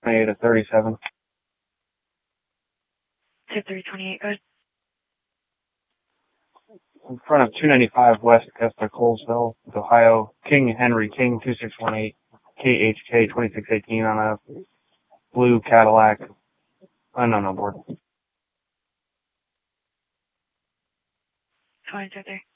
28 to 37. 2328, go ahead. In front of 295 West Kessler, Colesville, Ohio, King Henry King 2618 KHK 2618 on a blue Cadillac. Unknown on board. 2033.